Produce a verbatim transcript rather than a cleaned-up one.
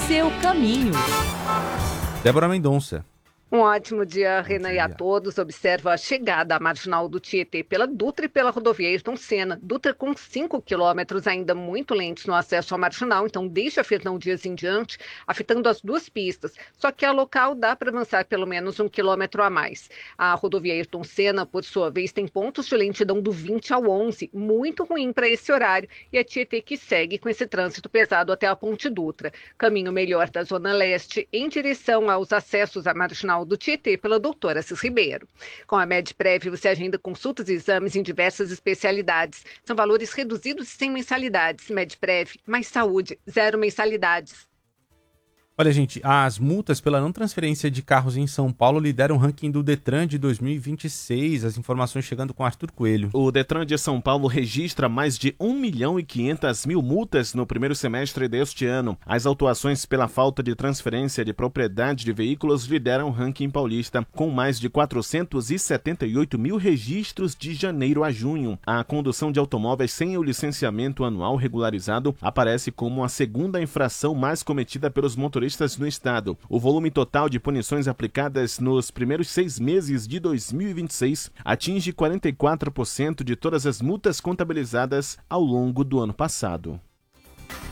seu caminho. Débora Mendonça. Um ótimo dia, Renan, e a todos. Observa a chegada à marginal do Tietê pela Dutra e pela rodovia Ayrton Senna. Dutra com cinco quilômetros, ainda muito lentos no acesso à marginal, então deixa Fernão Dias em diante, afetando as duas pistas. Só que a local dá para avançar pelo menos um quilômetro a mais. A rodovia Ayrton Senna, por sua vez, tem pontos de lentidão do vinte ao onze, muito ruim para esse horário, e a Tietê que segue com esse trânsito pesado até a Ponte Dutra. Caminho melhor da Zona Leste em direção aos acessos à marginal do Tietê pela doutora Assis Ribeiro. Com a Medprev, você agenda consultas e exames em diversas especialidades. São valores reduzidos e sem mensalidades. Medprev, mais saúde, zero mensalidades. Olha, gente, as multas pela não transferência de carros em São Paulo lideram o ranking do Detran de dois mil e vinte e seis. As informações chegando com Arthur Coelho. O Detran de São Paulo registra mais de um milhão e quinhentas mil multas no primeiro semestre deste ano. As autuações pela falta de transferência de propriedade de veículos lideram o ranking paulista, com mais de quatrocentos e setenta e oito mil registros de janeiro a junho. A condução de automóveis sem o licenciamento anual regularizado aparece como a segunda infração mais cometida pelos motoristas no estado. O volume total de punições aplicadas nos primeiros seis meses de dois mil e vinte e seis atinge quarenta e quatro por cento de todas as multas contabilizadas ao longo do ano passado.